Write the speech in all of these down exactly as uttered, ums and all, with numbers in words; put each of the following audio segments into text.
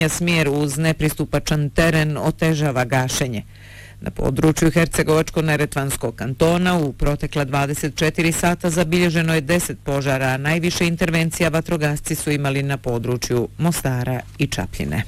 smjer uz nepristupačan teren otežava gašenje. Na području Hercegovačko-neretvanskog kantona u protekla dvadeset četiri sata zabilježeno je deset požara, a najviše intervencija vatrogasci su imali na području Mostara i Čapljine.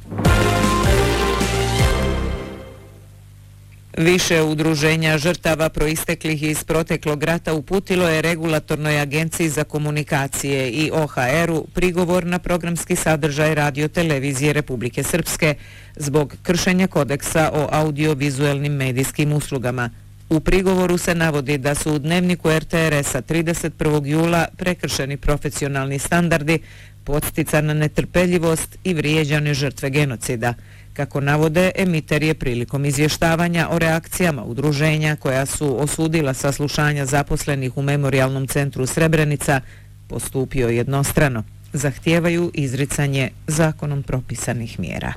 Više udruženja žrtava proisteklih iz proteklog rata uputilo je Regulatornoj agenciji za komunikacije i O H R-u prigovor na programski sadržaj Radio-televizije Republike Srpske zbog kršenja kodeksa o audiovizuelnim medijskim uslugama. U prigovoru se navodi da su u dnevniku R T R S-a trideset prvog jula prekršeni profesionalni standardi, podsticana netrpeljivost i vrijeđane žrtve genocida. Kako navode, emiter je prilikom izvještavanja o reakcijama udruženja koja su osudila saslušanja zaposlenih u Memorijalnom centru Srebrenica postupio jednostrano. Zahtijevaju izricanje zakonom propisanih mjera.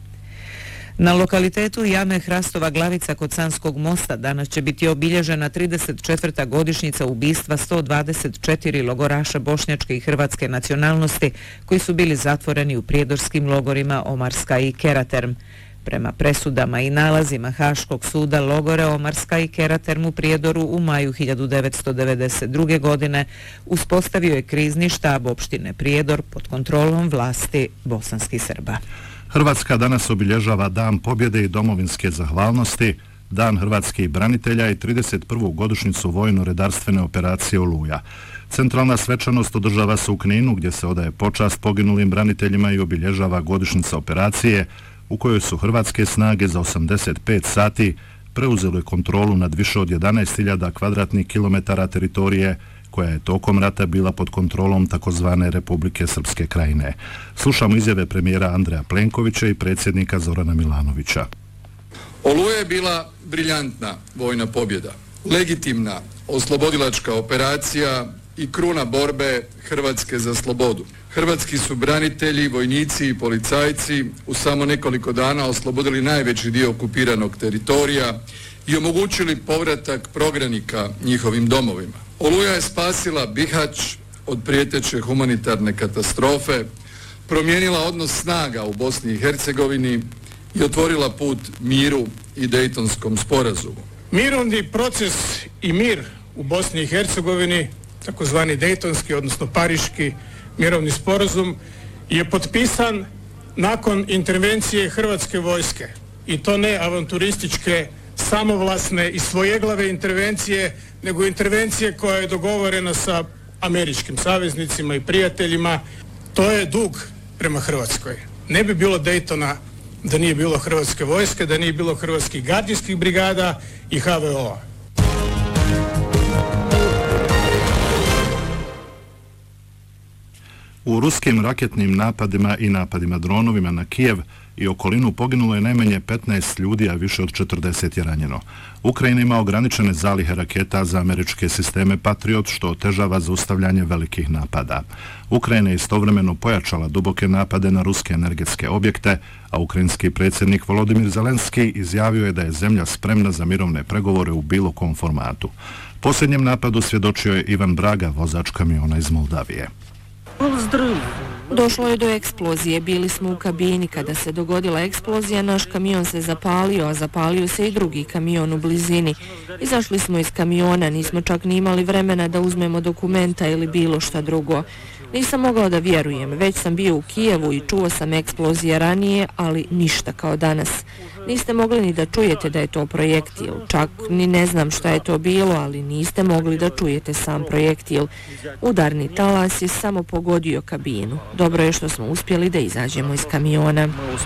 Na lokalitetu jame Hrastova Glavica kod Sanskog mosta danas će biti obilježena trideset četvrta godišnjica ubistva sto dvadeset četiri logoraša bošnjačke i hrvatske nacionalnosti koji su bili zatvoreni u prijedorskim logorima Omarska i Keraterm. Prema presudama i nalazima Haškog suda logore Omarska i Keraterm u Prijedoru u maju hiljadu devetsto devedeset druge. godine uspostavio je krizni štab opštine Prijedor pod kontrolom vlasti bosanskih Srba. Hrvatska danas obilježava Dan pobjede i domovinske zahvalnosti, Dan hrvatskih branitelja i trideset prvu godišnjicu vojno-redarstvene operacije Oluja. Centralna svečanost održava se u Kninu gdje se odaje počast poginulim braniteljima i obilježava godišnjica operacije u kojoj su hrvatske snage za osamdeset pet sati preuzele kontrolu nad više od jedanaest hiljada kvadratnih kilometara teritorije koja je tokom rata bila pod kontrolom takozvane Republike Srpske krajine. Slušamo izjave premijera Andreja Plenkovića i predsjednika Zorana Milanovića. Oluja je bila briljantna vojna pobjeda, legitimna oslobodilačka operacija i kruna borbe Hrvatske za slobodu. Hrvatski su branitelji, vojnici i policajci u samo nekoliko dana oslobodili najveći dio okupiranog teritorija i omogućili povratak prognanika njihovim domovima. Oluja je spasila Bihać od prijeteće humanitarne katastrofe, promijenila odnos snaga u Bosni i Hercegovini i otvorila put miru i Dejtonskom sporazumu. Mirovni proces i mir u Bosni i Hercegovini, takozvani Dejtonski, odnosno Pariški mirovni sporazum, je potpisan nakon intervencije Hrvatske vojske. I to ne avanturističke, samovlasne i svojeglave intervencije, nego intervencije koja je dogovorena sa američkim saveznicima i prijateljima. To je dug prema Hrvatskoj. Ne bi bilo Dejtona da nije bilo Hrvatske vojske, da nije bilo hrvatskih gardijskih brigada i H V O-a. U ruskim raketnim napadima i napadima dronovima na Kijev i okolinu poginulo je najmanje petnaest ljudi, a više od četrdeset je ranjeno. Ukrajina ima ograničene zalihe raketa za američke sisteme Patriot, što otežava zaustavljanje velikih napada. Ukrajina je istovremeno pojačala duboke napade na ruske energetske objekte, a ukrajinski predsjednik Volodimir Zelenski izjavio je da je zemlja spremna za mirovne pregovore u bilo kom formatu. Posljednjem napadu svjedočio je Ivan Braga, vozač kamiona iz Moldavije. Došlo je do eksplozije, bili smo u kabini. Kada se dogodila eksplozija, naš kamion se zapalio, a zapalio se i drugi kamion u blizini. Izašli smo iz kamiona, nismo čak ni imali vremena da uzmemo dokumenta ili bilo šta drugo. Nisam mogao da vjerujem, već sam bio u Kijevu i čuo sam eksplozije ranije, ali ništa kao danas. Niste mogli ni da čujete da je to projektil, čak ni ne znam šta je to bilo, ali niste mogli da čujete sam projektil. Udarni talas je samo pogodio kabinu. Dobro je što smo uspjeli da izađemo iz kamiona.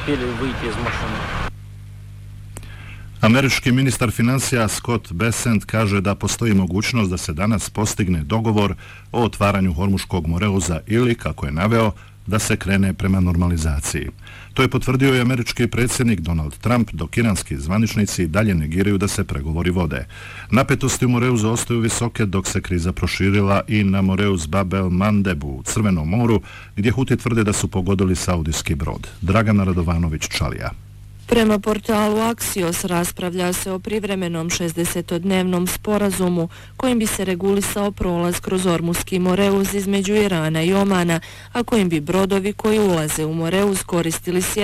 Američki ministar financija Scott Bessent kaže da postoji mogućnost da se danas postigne dogovor o otvaranju Hormuškog moreuza ili, kako je naveo, da se krene prema normalizaciji. To je potvrdio i američki predsjednik Donald Trump, dok iranski zvaničnici dalje negiraju da se pregovori vode. Napetosti u moreuzu ostaju visoke dok se kriza proširila i na moreuz Bab el-Mandeb u Crvenom moru, gdje Huti tvrde da su pogodili saudijski brod. Dragana Radovanović-Čalija. Prema portalu Axios raspravlja se o privremenom šezdesetodnevnom sporazumu kojim bi se regulisao prolaz kroz Ormuski moreuz između Irana i Omana, a kojim bi brodovi koji ulaze u moreuz koristili